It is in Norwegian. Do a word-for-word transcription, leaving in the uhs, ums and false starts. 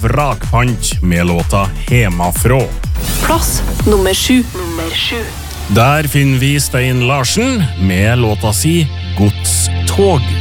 vrakpant med låta Hemafrå. Plass nummer sju. Nummer sju. Der finner vi Stein Larsen med låta si Godstog.